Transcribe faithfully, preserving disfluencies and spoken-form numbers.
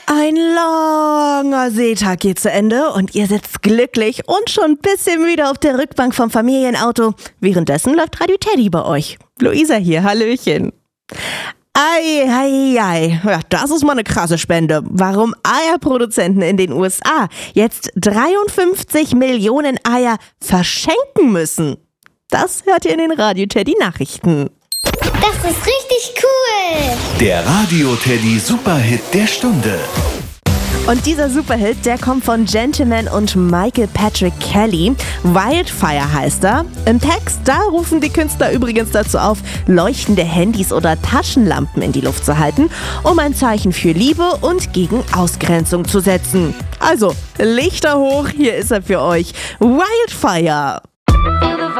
Ein langer Seetag geht zu Ende und ihr sitzt glücklich und schon ein bisschen müde auf der Rückbank vom Familienauto. Währenddessen läuft Radio Teddy bei euch. Luisa hier, hallöchen. Ei, ei, ei. Ja, das ist mal eine krasse Spende. Warum Eierproduzenten in den U S A jetzt dreiundfünfzig Millionen Eier verschenken müssen. Das hört ihr in den Radio Teddy Nachrichten. Das ist richtig cool. Der Radio Teddy Superhit der Stunde. Und dieser Superhit, der kommt von Gentleman und Michael Patrick Kelly. Wildfire heißt er. Im Text, da rufen die Künstler übrigens dazu auf, leuchtende Handys oder Taschenlampen in die Luft zu halten, um ein Zeichen für Liebe und gegen Ausgrenzung zu setzen. Also, Lichter hoch, hier ist er für euch. Wildfire.